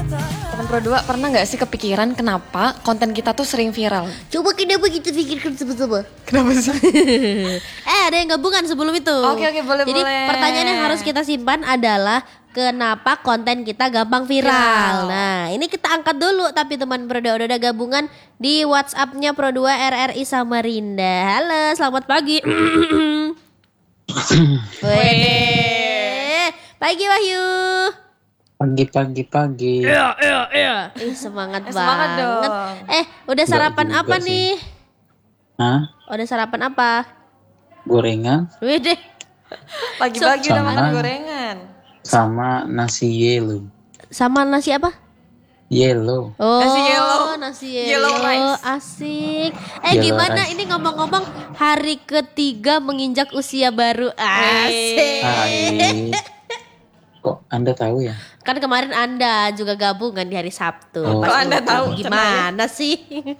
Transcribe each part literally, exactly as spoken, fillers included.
Teman Pro dua pernah nggak sih kepikiran kenapa konten kita tuh sering viral? Coba kenapa kita pikirkan sama-sama? Kenapa sih? Eh ada yang gabungan sebelum itu. Oke oke boleh Jadi boleh. pertanyaan yang harus kita simpan adalah kenapa konten kita gampang viral. Viral. Nah ini kita angkat dulu. Tapi teman Pro dua udah ada gabungan di WhatsAppnya Pro dua R R I Samarinda. Halo selamat pagi. Weh, pagi Wahyu. Pagi pagi pagi. Iya iya iya. Ih semangat Eh, banget. semangat dong. Eh udah sarapan juga apa sih. nih? Hah? Udah sarapan apa? Gorengan Wih deh. Pagi-pagi udah Sama. makan gorengan. sama nasi yellow. Sama nasi apa? Yellow. Oh, Nasi yellow. nasi Yellow yellow, rice. asik. Eh Yellow gimana rice. ini ngomong-ngomong hari ketiga menginjak usia baru, asik. Hai. Kok Anda tahu ya? Kan kemarin Anda juga gabung kan di hari Sabtu. Oh. Pas Kok Anda itu. tahu? Gimana sih?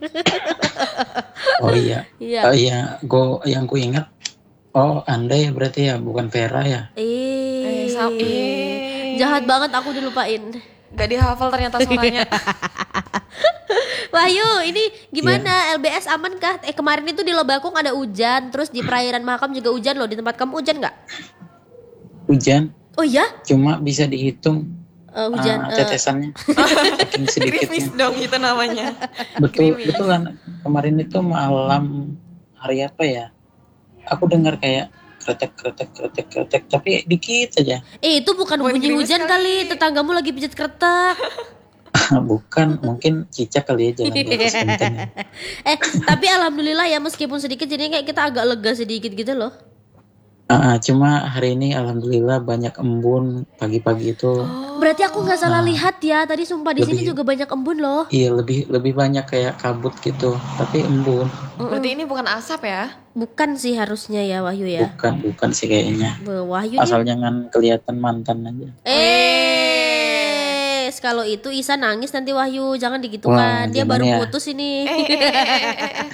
Oh iya. Iya. Oh iya, gua yang ku ingat. Oh, Anda ya berarti ya, bukan Vera ya? Eh, Eh, sam- eh. jahat banget aku dilupain. Gak dihafal ternyata suaranya. Wahyu, ini gimana Iya. L B S aman kah? Eh kemarin itu di Lebakung ada hujan, terus di perairan Mahakam juga hujan loh. Di tempat kamu hujan nggak? Hujan, Oh iya? cuma bisa dihitung Eh, hujan. ah, eh, tetesannya. Saking Krimis sedikitnya. dong itu namanya. Betul, Krimis. betul kan. Kemarin itu malam hari apa ya? Aku dengar kayak kretek kretek kretek kretek tapi dikit aja. Eh itu bukan Bukan bunyi gerimis hujan kali. kali. Tetanggamu lagi pijat kretek. Bukan, mungkin cicak kali ya jalan di atas genteng. Eh tapi alhamdulillah ya meskipun sedikit jadi kayak kita agak lega sedikit gitu loh. Ah, ah, cuma hari ini alhamdulillah banyak embun pagi-pagi itu. Berarti aku nggak salah lihat ya. Tadi sumpah di sini Lebih- juga banyak embun loh. Iya, lebih lebih banyak kayak kabut gitu, tapi embun. Berarti ini bukan asap ya? Bukan sih harusnya ya Wahyu ya. Bukan, bukan sih kayaknya. Be- Wahyu nih. Asal jangan kelihatan mantan aja. Eh, kalau itu Isa nangis nanti Wahyu, jangan Wah, digitukan. Dia gimana baru ya? putus ini. Eh, eh, eh, eh, eh, eh.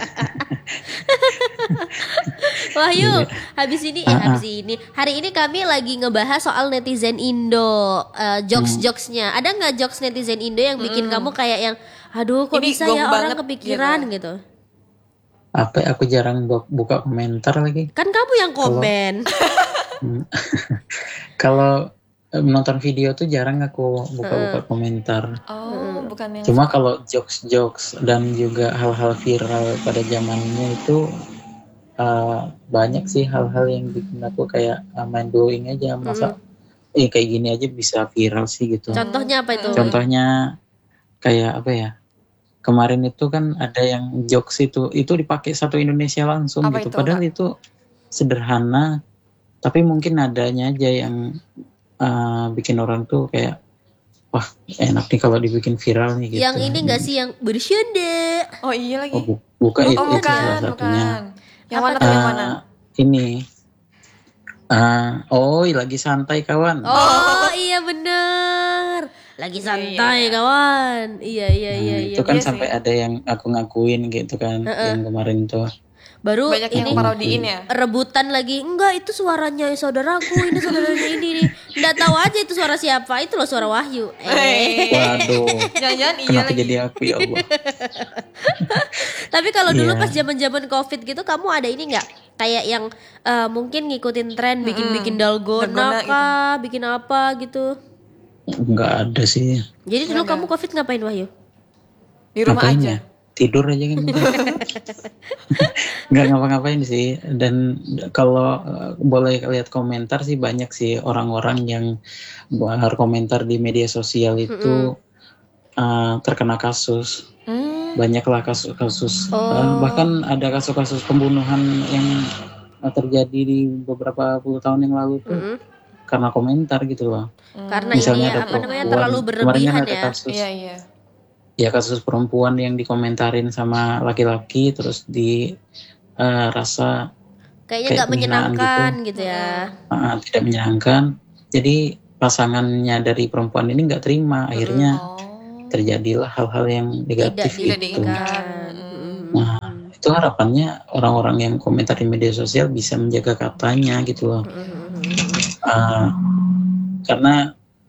Wahyu, Iya. habis ini eh habis ini. Hari ini kami lagi ngebahas soal netizen Indo, eh, jokes-jokesnya. Ada nggak jokes netizen Indo yang bikin kamu kayak yang aduh kok Ini bisa gong ya orang banget kepikiran gitu. Apa aku jarang bu- buka komentar lagi. Kan kamu yang komen. Hmm. Kalau eh, nonton video tuh jarang aku buka-buka komentar. Oh, bukan yang Cuma kalau jokes-jokes dan juga hal-hal viral pada zamannya itu uh, banyak sih hal-hal yang bikin aku kayak uh, mind blowing aja. Masa eh kayak gini aja bisa viral sih gitu. Contohnya apa itu? Contohnya kayak apa ya? Kemarin itu kan ada yang jokes itu itu dipakai satu Indonesia langsung Apa gitu. itu, Padahal Kak? itu sederhana, tapi mungkin adanya aja yang uh, bikin orang tuh kayak wah enak nih kalau dibikin viral nih gitu. Yang ini enggak sih yang bersyude? Oh iya lagi. Oh, bu- bukan itu, Oh itu bukan, salah satunya. bukan. Yang Apa mana tuh? tuh yang mana? Ah, ini ah oh lagi santai kawan. Oh, iya bener. Lagi Iya, santai iya. kawan. Iya iya Nah, iya iya. itu kan iya sampai sih. ada yang aku ngakuin gitu kan yang kemarin tuh. Baru Banyak yang ini parodiin ya. rebutan lagi. Enggak, itu suaranya saudaraku, ini saudaranya ini nih. Enggak tahu aja itu suara siapa. Itu loh suara Wahyu. Eh. Eh, Waduh. jangan-jangan iya Kenapa lagi. jadi aku ya Allah? Tapi kalau dulu Iya. pas zaman-zaman Covid gitu kamu ada ini enggak? Kayak yang eh, mungkin ngikutin tren bikin-bikin dalgona Dalgona gitu. kah, bikin apa gitu. Enggak ada sih. Jadi dulu kamu Covid ngapain Wahyu? Di rumah Ngapain aja. ya? Tidur aja kan. Nggak ngapa-ngapain sih. Dan kalau eh, boleh lihat komentar sih banyak sih orang-orang yang berkomentar di media sosial itu eh, terkena kasus. Hmm. Banyaklah kasus-kasus. Oh. Eh, bahkan ada kasus-kasus pembunuhan yang eh, terjadi di beberapa puluh tahun yang lalu tuh Mm-mm. karena komentar gitu loh. Karena Misalnya ini ada apa namanya perempuan. terlalu Kemarin kan berlebihan ada ya. kasus Iya iya. ya kasus perempuan yang dikomentarin sama laki-laki terus di eh, rasa Kayaknya kayak nggak penghinaan menyenangkan gitu, ya. ah, tidak menyenangkan. Jadi pasangannya dari perempuan ini nggak terima, akhirnya Oh. terjadilah hal-hal yang negatif Tidak gitu. diinginkan. Mm. Nah, itu harapannya orang-orang yang komentar di media sosial bisa menjaga katanya gitu loh. Ah, karena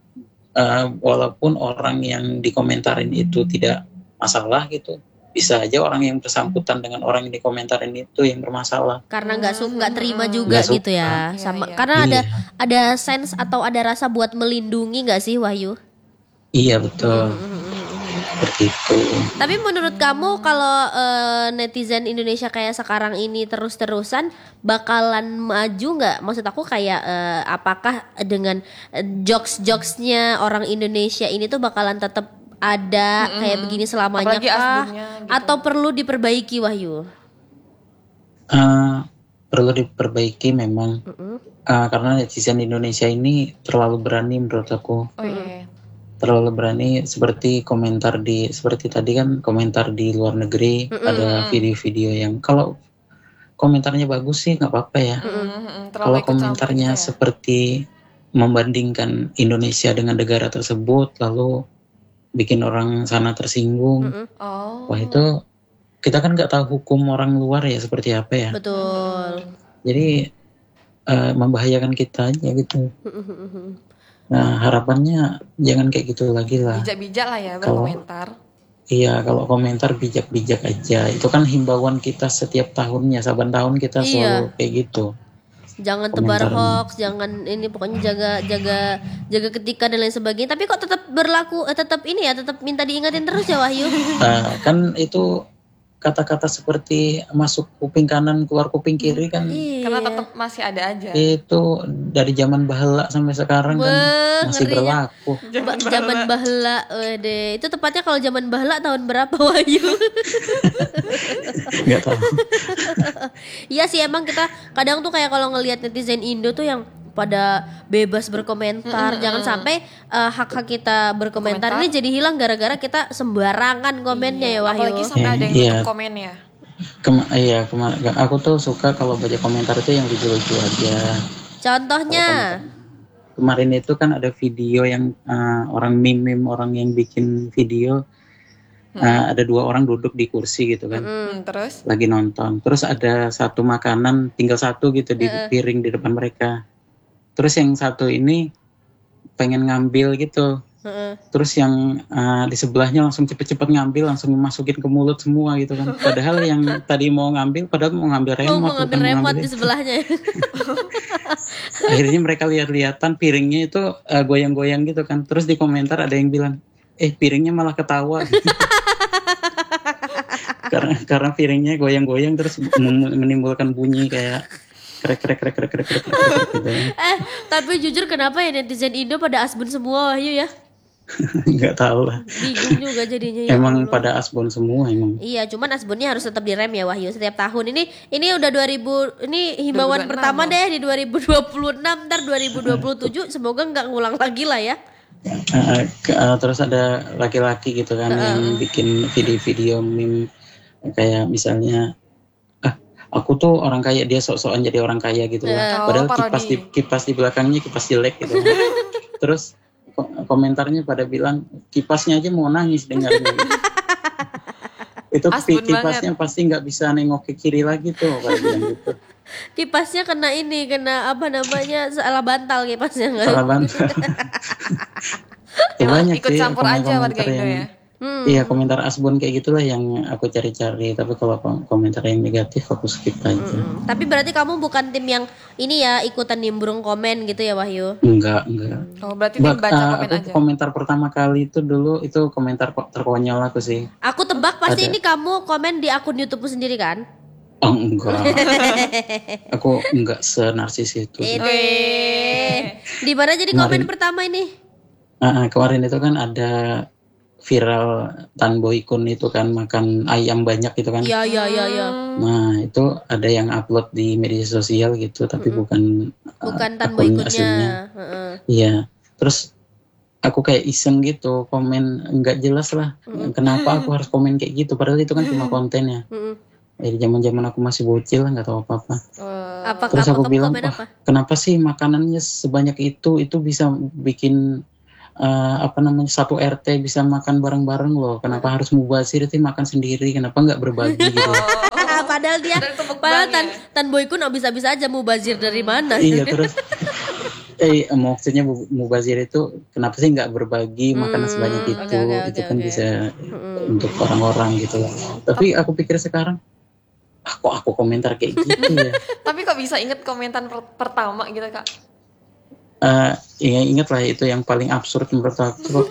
uh, walaupun orang yang dikomentarin itu tidak masalah gitu, bisa aja orang yang bersangkutan dengan orang yang dikomentarin itu yang bermasalah. Karena nggak suka, nggak terima juga Nggak gitu ya, suka. sama Iya, iya. karena ada Iya. ada sense atau ada rasa buat melindungi nggak sih Wahyu? Iya betul, seperti itu. Tapi menurut kamu kalau eh, netizen Indonesia kayak sekarang ini terus-terusan bakalan maju nggak? Maksud aku kayak eh, apakah dengan eh, jokes-jokesnya orang Indonesia ini tuh bakalan tetap ada kayak begini selamanya Apalagi kah? asbunnya gitu. Atau perlu diperbaiki Wahyu? Uh, perlu diperbaiki memang, uh, karena netizen Indonesia ini terlalu berani menurut aku. Oh iya. Terlalu berani, seperti komentar di seperti tadi kan komentar di luar negeri, ada video-video yang kalau komentarnya bagus sih nggak apa-apa ya. Mm-mm, terlalu Kalau ikut campur komentarnya gitu ya. seperti membandingkan Indonesia dengan negara tersebut lalu bikin orang sana tersinggung, Oh. wah itu kita kan nggak tahu hukum orang luar ya seperti apa ya. Betul. Jadi eh, membahayakan kita aja gitu. Nah harapannya jangan kayak gitu lagi lah. Bijak-bijak lah ya Kalau- berkomentar. Iya, kalau komentar bijak-bijak aja. Itu kan himbauan kita setiap tahunnya, saban tahun kita Iya. selalu kayak gitu. Jangan tebar Komentarnya. hoax, jangan ini pokoknya jaga jaga jaga ketika dan lain sebagainya. Tapi kok tetap berlaku, eh, tetap ini ya, tetap minta diingatin terus ya Wahyu. Nah, kan itu kata-kata seperti masuk kuping kanan keluar kuping kiri kan Iya. Karena tetap masih ada aja. itu dari zaman bahala sampai sekarang kan Wah, masih ngerinya. berlaku. Ba- zaman bahla, deh. Itu tepatnya kalau zaman bahla tahun berapa Wahyu? Nggak tahu. Iya sih emang kita kadang tuh kayak kalau ngelihat netizen Indo tuh yang pada bebas berkomentar, jangan sampai eh, hak-hak kita berkomentar Komentar. ini jadi hilang gara-gara kita sembarangan komennya ya Wahyu. Apalagi sampai ada yang Iya. nutup komennya. Kema- iya, kema- aku tuh suka kalau baca komentar itu yang lucu-lucu aja. Contohnya, Kemarin itu kan ada video yang uh, orang meme-meme, orang yang bikin video, uh, ada dua orang duduk di kursi gitu kan, Hmm, terus lagi nonton. Terus ada satu makanan, tinggal satu gitu di piring di depan mereka. Terus yang satu ini pengen ngambil gitu. Heeh. Terus yang uh, di sebelahnya langsung cepet-cepet ngambil, langsung masukin ke mulut semua gitu kan. Padahal yang tadi mau ngambil, padahal mau ngambil oh, remote, mau ngambil bukan remote ngambil di sebelahnya. Akhirnya mereka lihat-lihatan piringnya itu uh, goyang-goyang gitu kan. Terus di komentar ada yang bilang, eh piringnya malah ketawa. karena karena piringnya goyang-goyang terus mem- menimbulkan bunyi kayak krek krek krek krek krek krek, krek, krek gitu. eh, tapi jujur kenapa ya netizen Indo pada asbun semua Wahyu ya? Nggak tahu lah. Bingung juga jadinya ya. Emang Allah. pada asbun semua emang. Iya, cuman asbunnya harus tetap direm ya Wahyu setiap tahun. Ini ini udah dua ribu, ini himbauan dua ribu dua puluh enam pertama loh. deh di dua ribu dua puluh enam, ntar dua ribu dua puluh tujuh semoga nggak ngulang lagi lah ya. Uh, ke- uh, terus ada laki-laki gitu kan yang bikin video-video meme kayak misalnya ah aku tuh orang kaya, dia sok-sokan jadi orang kaya gitu lah. Oh, Padahal parodi. kipas di kipas di belakangnya kipas jelek gitu. Terus ko- komentarnya pada bilang kipasnya aja mau nangis dengarnya. Gitu. Itu Asbun pi- kipasnya pasti nggak bisa nengok ke kiri lagi tuh pada bilang gitu. Kipasnya kena ini, kena apa namanya salah bantal kipasnya nggak? Salah bantal. Ya, banyak ikut sih campur aja komen-komentar warga Indo yang- ya. Hmm. Iya komentar asbun kayak gitulah yang aku cari-cari. Tapi kalau kom- komentar yang negatif aku skip aja. Hmm. Tapi berarti kamu bukan tim yang ini ya ikutan nimbrung komen gitu ya Wahyu? Enggak, enggak. Oh, berarti dia Bak- baca ah, komen aku aja. komentar pertama kali itu dulu itu komentar kok terkonyol aku sih. Aku tebak pasti Ada. ini kamu komen di akun YouTubemu sendiri kan? Oh enggak. Aku enggak senarsis itu. sih. Ini. Di mana jadi komen Kemarin. pertama ini? Ah, ah, kemarin itu kan ada viral Tan Boy Kun itu kan makan ayam banyak gitu kan. Iya iya iya iya. Nah itu ada yang upload di media sosial gitu tapi bukan ah, Bukan Tan akun Boy aslinya. Kunnya. Heeh. Iya. Terus aku kayak iseng gitu komen nggak jelas lah. Kenapa aku harus komen kayak gitu? Padahal itu kan cuma kontennya. Mm-mm. Dari zaman-zaman aku masih bocil nggak tahu apa-apa. Eh, Apa Terus apa aku kamu bilang, komen wah apa? kenapa sih makanannya sebanyak itu? Itu bisa bikin eh, apa namanya satu R T bisa makan bareng-bareng loh. Kenapa harus mubazir itu makan sendiri? Kenapa nggak berbagi gitu? Padahal dia Padahal itu mukbang padahal ya. Tan Tan Boy Kun bisa-bisa aja mau bazir dari mana? Iya terus eh maksudnya mu- mubazir itu kenapa sih nggak berbagi makanan sebanyak itu? oke, oke, Itu oke, kan oke. bisa untuk orang-orang gitu lah. Tapi aku pikir sekarang, ah, kok aku komentar kayak gitu ya? Tapi kok bisa inget komentar per- pertama gitu kak? Eh, ya ingat lah itu yang paling absurd menurut aku.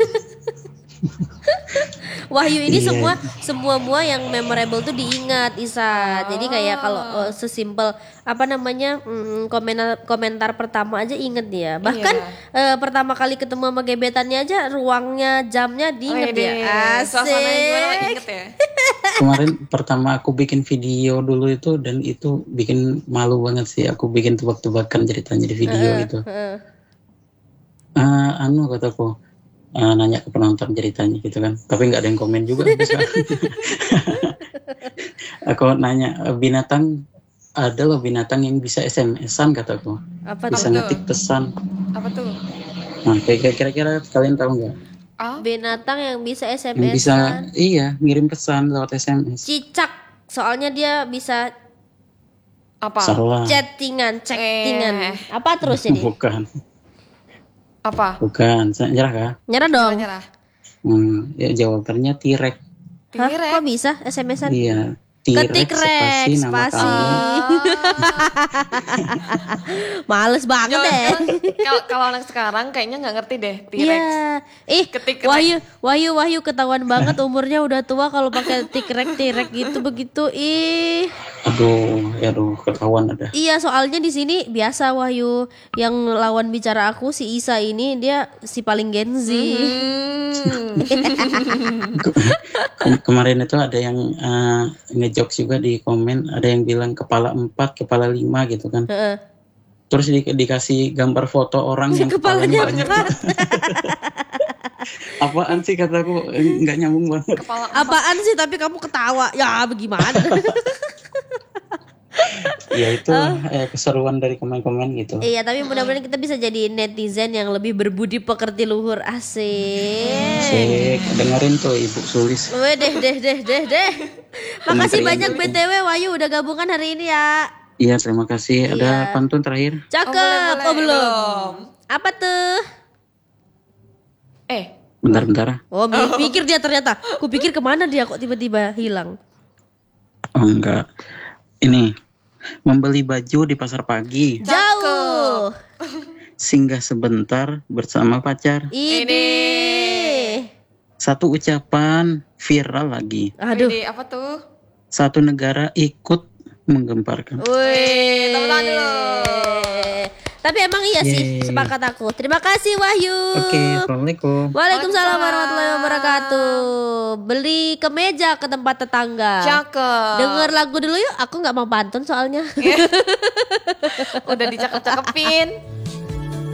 Wahyu ini Iya. semua semua mua yang memorable tuh diingat Isa. Jadi kayak kalau eh, sesimpel apa namanya mm, komentar komentar pertama aja inget dia. Bahkan eh, pertama kali ketemu sama gebetannya aja ruangnya jamnya diinget Wede, ya. suasananya gimana Asik. inget ya? Kemarin pertama aku bikin video dulu itu dan itu bikin malu banget sih. Aku bikin tebak-tebakan ceritanya di video itu. Heeh. Ah, anu kataku ah, nanya ke penonton ceritanya gitu kan. Tapi nggak ada yang komen juga. sampai sekarang. Aku nanya "Eh, binatang ada loh binatang yang bisa S M S-an kataku. Apa Bisa tuh? ngetik pesan. Apa tuh? Nah, kayak kira-kira kalian tahu nggak? Ah, Binatang yang bisa Yang bisa S M S-an. iya ngirim pesan lewat S M S. Cicak. Soalnya dia bisa apa? Salah. chattingan, chattingan. Eh. Apa terus jadi? Bukan, Apa? bukan. Saya nyerah kah? Nyerah dong. Nyerah. Hmm, ya jawabannya T-Rex. Hah? Tirek. Kok bisa S M S-an? Iya. T-Rex Ketik spasi Rex, nama spasi. kamu. Males banget deh. Kalau kalau anak sekarang kayaknya nggak ngerti deh T-Rex. Iya. Ih, Ketik Rex. Wahyu, Wahyu, Wahyu ketahuan banget umurnya udah tua kalau pakai tikrek tirek gitu begitu. Ih. Aduh, ya aduh ketahuan ada. Iya, soalnya di sini biasa Wahyu yang lawan bicara aku si Isa ini dia si paling Gen Z. Hmm. Kem- kemarin itu ada yang uh, ngejokes juga di komen, ada yang bilang kepala empat, kepala lima gitu kan. Heeh. Terus di- dikasih gambar foto orang yang Kepalanya kepalanya banyak. empat. Apaan sih kataku Eh, nggak nyambung banget. Kepala Apaan sih tapi kamu ketawa? Ya bagaimana? Ya itu eh, keseruan dari komen-komen gitu. Iya, tapi mudah-mudahan kita bisa jadi netizen yang lebih berbudi pekerti luhur. Asik. Sik, dengerin tuh Ibu Sulis. Weh deh deh deh deh deh. Makasih Kementerian banyak Dukung. B T W Wahyu udah gabungan hari ini ya. Iya, terima kasih. Ada pantun terakhir. Cakep. boleh, Oh, boleh. belum. Belum. Apa tuh? Eh, Bentar-bentar. Oh, mi- pikir dia ternyata. Kupikir kemana dia kok tiba-tiba hilang. Oh enggak. Ini membeli baju di pasar pagi, Jauh. singgah sebentar bersama pacar. Ini. Satu ucapan viral lagi. Aduh. Wede, apa tuh? Satu negara ikut menggemparkan. Wih. tepuk tangan dulu. Tapi emang iya sih, Yeay. sepakat aku. Terima kasih Wahyu. Oke, assalamualaikum. Waalaikumsalam warahmatullahi wabarakatuh. Beli kemeja ke tempat tetangga. Cakep. Dengar lagu dulu yuk. Aku nggak mau pantun soalnya. Udah dicakep-cakepin.